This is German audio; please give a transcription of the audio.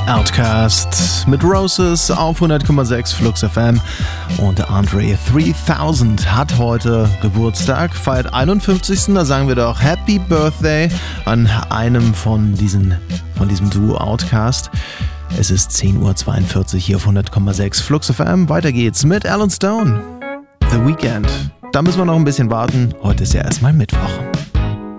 Outcast mit Roses auf 100,6 Flux FM und Andre 3000 hat heute Geburtstag, feiert 51. Da sagen wir doch Happy Birthday an einem von diesem Duo Outcast. Es ist 10.42 Uhr hier auf 100,6 Flux FM. Weiter geht's mit Alan Stone. The Weeknd. Da müssen wir noch ein bisschen warten. Heute ist ja erstmal Mittwoch.